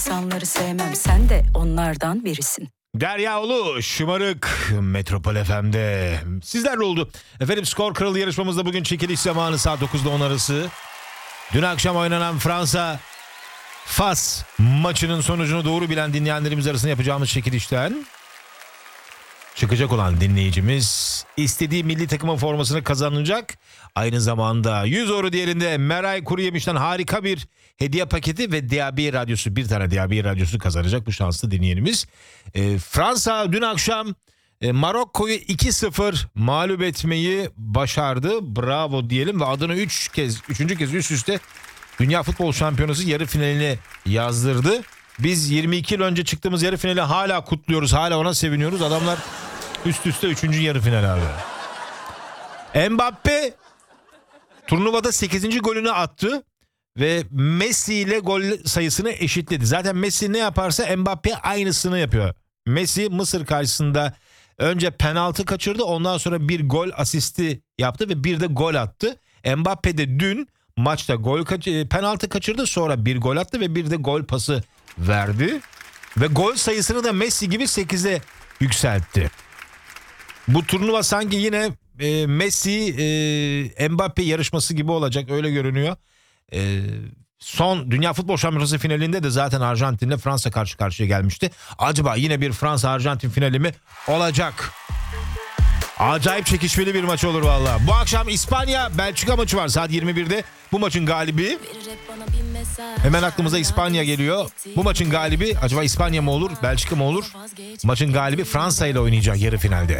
İnsanları sevmem, sen de onlardan birisin. Derya Ulu, Şımarık, Metropol FM'de. Sizlerle oldu. Efendim, Skor Kralı yarışmamızda bugün çekiliş zamanı saat 9'da 10 arası. Dün akşam oynanan Fransa-Fas maçının sonucunu doğru bilen dinleyenlerimiz arasında yapacağımız çekilişten çıkacak olan dinleyicimiz istediği milli takımın formasını kazanacak. Aynı zamanda 100 euro değerinde Meray Kuruyemiş'ten harika bir hediye paketi ve DAB radyosu, bir tane DAB radyosu kazanacak bu şanslı dinleyenimiz. Fransa dün akşam Marokko'yu 2-0 mağlup etmeyi başardı. Bravo diyelim ve adını 3. kez üst üste Dünya Futbol Şampiyonası yarı finaline yazdırdı. Biz 22 yıl önce çıktığımız yarı finali hala kutluyoruz. Hala ona seviniyoruz. Adamlar üst üste 3. yarı final abi. Mbappe turnuvada 8. golünü attı ve Messi ile gol sayısını eşitledi. Zaten Messi ne yaparsa Mbappe aynısını yapıyor. Messi Mısır karşısında önce penaltı kaçırdı. Ondan sonra bir gol asisti yaptı ve bir de gol attı. Mbappe de dün maçta penaltı kaçırdı. Sonra bir gol attı ve bir de gol pası verdi. Ve gol sayısını da Messi gibi 8'e yükseltti. Bu turnuva sanki yine Messi Mbappe yarışması gibi olacak, öyle görünüyor. Son Dünya Futbol Şampiyonası finalinde de zaten Arjantin'le Fransa karşı karşıya gelmişti. Acaba yine bir Fransa-Arjantin finali mi olacak? Acayip çekişmeli bir maç olur valla. Bu akşam İspanya-Belçika maçı var saat 21'de. Bu maçın galibi, hemen aklımıza İspanya geliyor. Bu maçın galibi acaba İspanya mı olur, Belçika mı olur? Maçın galibi Fransa ile oynayacak yarı finalde.